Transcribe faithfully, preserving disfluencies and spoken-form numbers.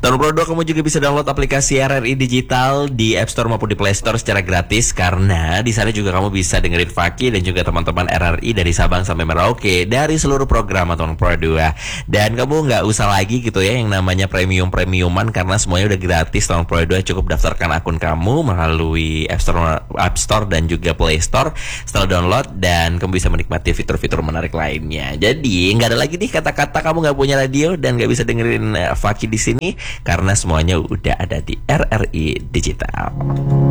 Tahun Pro dua kamu juga bisa download aplikasi R R I Digital di App Store maupun di Play Store secara gratis, karena di sana juga kamu bisa dengerin Faki dan juga teman-teman R R I dari Sabang sampai Merauke dari seluruh program Tahun Pro dua. Dan kamu nggak usah lagi gitu ya yang namanya premium-premiuman, karena semuanya udah gratis Tahun Pro dua. Cukup daftarkan akun kamu melalui App Store, App Store dan juga Play Store. Setelah download dan kamu bisa menikmati fitur-fitur menarik lainnya. Jadi nggak ada lagi nih kata-kata kamu nggak punya radio dan nggak bisa dengerin uh, Faki di sini, karena semuanya udah ada di R R I Digital.